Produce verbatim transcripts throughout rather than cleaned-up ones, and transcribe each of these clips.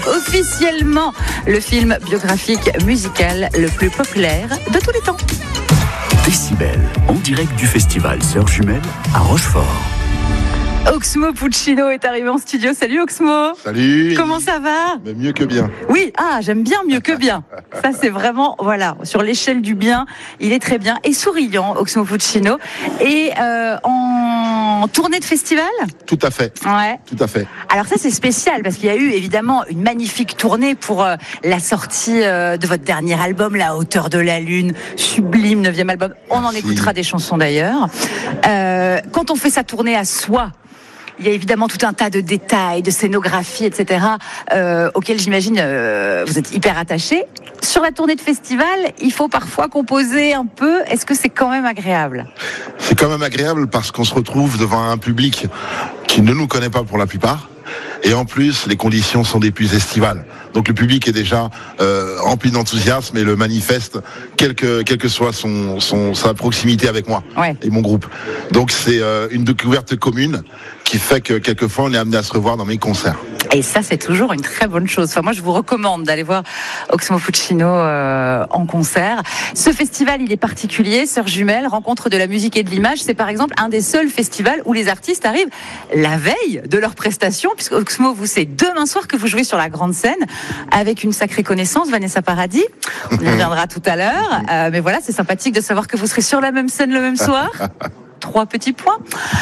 Officiellement, le film biographique musical le plus populaire de tous les temps. Décibel, en direct du festival Sœurs Jumelles à Rochefort. Oxmo Puccino est arrivé en studio. Salut Oxmo. Salut. Comment ça va? Mais mieux que bien. Oui, ah, j'aime bien mieux que bien. Ça, c'est vraiment, voilà, sur l'échelle du bien, il est très bien. Et souriant, Oxmo Puccino. Et euh, en tournée de festival? Tout à fait. Ouais. Tout à fait. Alors ça, c'est spécial parce qu'il y a eu évidemment une magnifique tournée pour euh, la sortie euh, de votre dernier album, La Hauteur de la Lune, sublime neuvième album. On en Merci. écoutera des chansons d'ailleurs. Euh, quand on fait sa tournée à soi, il y a évidemment tout un tas de détails, de scénographie, et cetera, euh, auxquels j'imagine euh, vous êtes hyper attachés. Sur la tournée de festival, il faut parfois composer un peu. Est-ce que c'est quand même agréable? C'est quand même agréable parce qu'on se retrouve devant un public qui ne nous connaît pas pour la plupart. Et en plus, les conditions sont des plus estivales. Donc le public est déjà euh, rempli d'enthousiasme et le manifeste, quelle que, quelle que soit son, son, sa proximité avec moi Ouais. et mon groupe. Donc c'est euh, une découverte commune qui fait que quelquefois on est amené à se revoir dans mes concerts. Et ça, c'est toujours une très bonne chose. Enfin, moi, je vous recommande d'aller voir Oxmo Puccino euh, en concert. Ce festival, il est particulier. Sœurs Jumelles, rencontre de la musique et de l'image. C'est par exemple un des seuls festivals où les artistes arrivent la veille de leur prestation, puisque Oxmo, vous, c'est demain soir que vous jouez sur la grande scène avec une sacrée connaissance, Vanessa Paradis. On y reviendra tout à l'heure. Euh, mais voilà, c'est sympathique de savoir que vous serez sur la même scène le même soir. Trois petits points.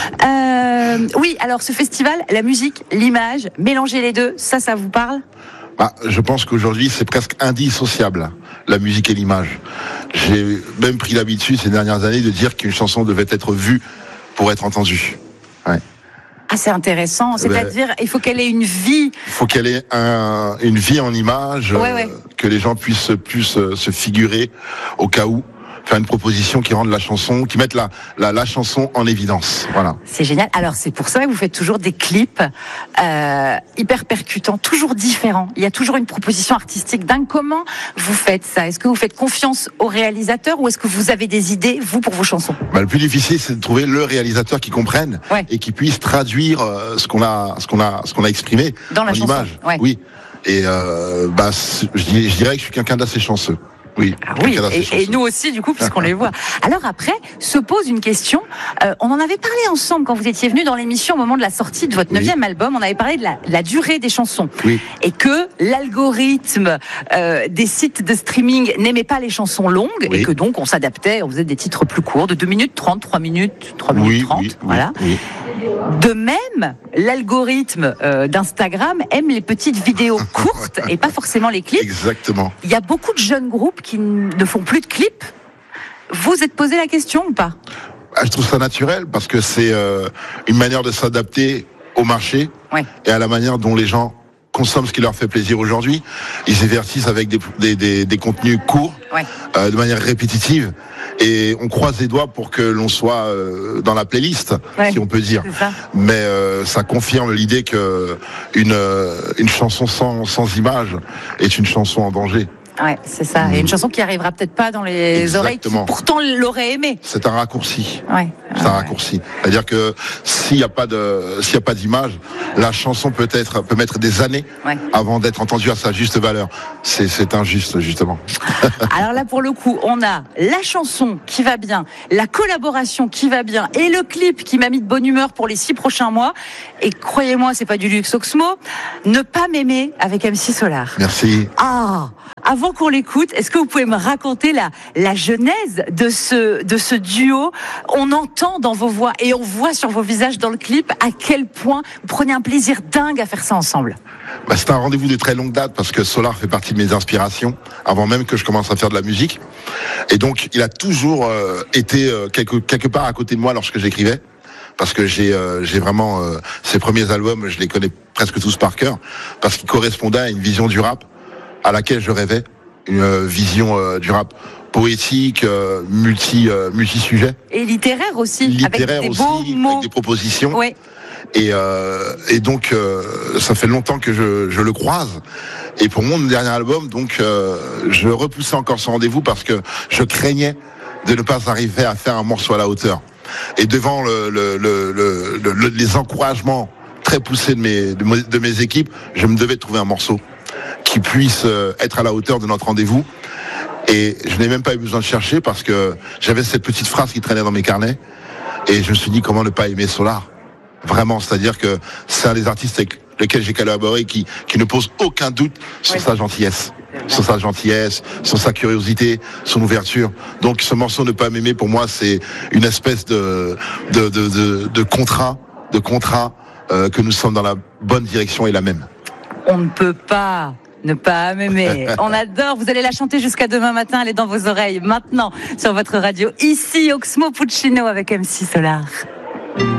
Euh, oui, alors ce festival, la musique, l'image, mélanger les deux, ça, ça vous parle? Bah, je pense qu'aujourd'hui, c'est presque indissociable, la musique et l'image. J'ai même pris l'habitude ces dernières années de dire qu'une chanson devait être vue pour être entendue. Ouais. Ah, c'est intéressant. C'est-à-dire, ben, il faut qu'elle ait une vie. Il faut qu'elle ait un, une vie en image, ouais, ouais. Euh, que les gens puissent plus euh, se figurer au cas où. Faire une proposition qui rende la chanson, qui mette la, la, la chanson en évidence. Voilà. C'est génial. Alors, c'est pour ça que vous faites toujours des clips euh, hyper percutants, toujours différents. Il y a toujours une proposition artistique dingue. Comment vous faites ça? Est-ce que vous faites confiance au réalisateur ou est-ce que vous avez des idées, vous, pour vos chansons? Bah, le plus difficile, c'est de trouver le réalisateur qui comprenne ouais. et qui puisse traduire euh, ce qu'on a, ce qu'on a, ce qu'on a exprimé dans la en chanson. image. Ouais. Oui. Et euh, bah, je dirais, je dirais que je suis quelqu'un d'assez chanceux. Oui, ah oui. Et, et nous aussi, du coup, puisqu'on les voit. Alors après, se pose une question. Euh, on en avait parlé ensemble quand vous étiez venu dans l'émission au moment de la sortie de votre neuvième oui. album. On avait parlé de la, la durée des chansons. Oui. Et que l'algorithme euh, des sites de streaming n'aimait pas les chansons longues. Oui. Et que donc, on s'adaptait, on faisait des titres plus courts, de deux minutes trente, trois minutes, trois minutes oui, trente. Oui, voilà. Oui. De même, l'algorithme euh, d'Instagram aime les petites vidéos courtes et pas forcément les clips. Exactement. Il y a beaucoup de jeunes groupes qui ne font plus de clips. Vous êtes posé la question ou pas? Ah, je trouve ça naturel parce que c'est euh, une manière de s'adapter au marché ouais. et à la manière dont les gens consomment ce qui leur fait plaisir aujourd'hui. Ils s'évertissent avec des, des, des, des contenus courts, ouais. euh, de manière répétitive. Et on croise les doigts pour que l'on soit euh, dans la playlist, ouais, si on peut dire. Ça. Mais euh, ça confirme l'idée que une, euh, une chanson sans, sans image est une chanson en danger. Ouais, c'est ça. Mmh. Et une chanson qui arrivera peut-être pas dans les Exactement. oreilles qui pourtant l'auraient aimé. C'est un raccourci. Ouais. C'est un raccourci. C'est-à-dire que s'il n'y a pas de, s'il y a pas d'image, la chanson peut être, peut mettre des années ouais. avant d'être entendue à sa juste valeur. C'est, c'est injuste, justement. Alors là, pour le coup, on a la chanson qui va bien, la collaboration qui va bien et le clip qui m'a mis de bonne humeur pour les six prochains mois. Et croyez-moi, c'est pas du luxe Oxmo. Ne pas m'aimer avec M C Solar. Merci. Ah! Avant qu'on l'écoute, est-ce que vous pouvez me raconter la, la genèse de ce, de ce duo? On entend dans vos voix et on voit sur vos visages dans le clip à quel point vous prenez un plaisir dingue à faire ça ensemble. Bah, c'est un rendez-vous de très longue date parce que Solar fait partie de mes inspirations avant même que je commence à faire de la musique. Et donc, il a toujours euh, été euh, quelque, quelque part à côté de moi lorsque j'écrivais. Parce que j'ai euh, j'ai vraiment euh, ses premiers albums, je les connais presque tous par cœur, parce qu'ils correspondaient à une vision du rap à laquelle je rêvais, une euh, vision euh, du rap poétique, euh, multi euh, multi-sujet. Et littéraire aussi, littéraire avec des aussi, beaux mots. Avec des propositions. Ouais. Et euh, et donc euh, ça fait longtemps que je je le croise. Et pour mon dernier album, donc euh, je repoussais encore ce rendez-vous parce que je craignais de ne pas arriver à faire un morceau à la hauteur. Et devant le, le, le, le, le, les encouragements très poussés de mes, de mes, de mes équipes, je me devais trouver un morceau. qui puisse euh, être à la hauteur de notre rendez-vous. Et je n'ai même pas eu besoin de chercher parce que j'avais cette petite phrase qui traînait dans mes carnets. Et je me suis dit, comment ne pas aimer Solar? Vraiment, c'est-à-dire que c'est un des artistes avec lesquels j'ai collaboré qui, qui ne pose aucun doute sur oui. sa gentillesse. Sur sa gentillesse, sur sa curiosité, son ouverture. Donc ce morceau Ne pas m'aimer, pour moi, c'est une espèce de, de, de, de, de contrat, de contrat euh, que nous sommes dans la bonne direction et la même. On ne peut pas ne pas m'aimer. On adore. Vous allez la chanter jusqu'à demain matin. Elle est dans vos oreilles maintenant sur votre radio. Ici, Oxmo Puccino avec M C Solar.